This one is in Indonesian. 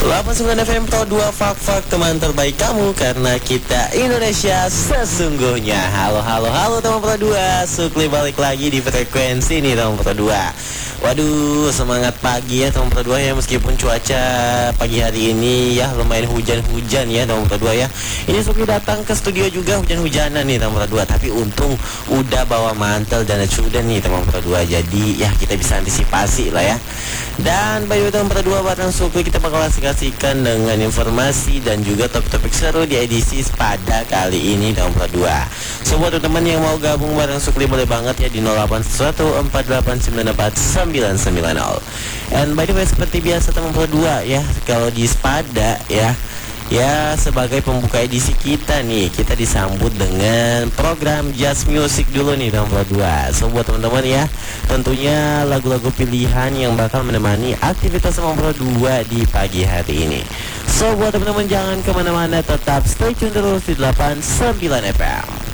89 FM Pro 2 Fak teman terbaik kamu, karena kita Indonesia sesungguhnya. Halo teman Pro 2, Sukli balik lagi di frekuensi nih teman Pro 2. Waduh, semangat pagi ya teman Pro 2 ya, meskipun cuaca pagi hari ini ya lumayan hujan-hujan ya teman Pro 2 ya. Ini Sukli datang ke studio juga hujan-hujanan nih teman Pro 2, tapi untung udah bawa mantel dan sudah nih teman Pro 2. Jadi ya kita bisa antisipasi lah ya. Dan by the way teman Pro 2, bareng Sukli kita bakal asik-asikan dengan informasi dan juga topik-topik seru di edisi pada kali ini teman Pro 2. So buat teman-teman yang mau gabung bareng Sukli boleh banget ya di 0814894990. And by the way seperti biasa teman Pro 2 ya, kalau di Spada ya sebagai pembuka edisi kita nih, kita disambut dengan program Jazz Music dulu nih teman Pro 2. So buat teman-teman ya, tentunya lagu-lagu pilihan yang bakal menemani aktivitas teman Pro 2 di pagi hari ini. So buat teman-teman jangan kemana-mana, tetap stay tune terus di 89 FM.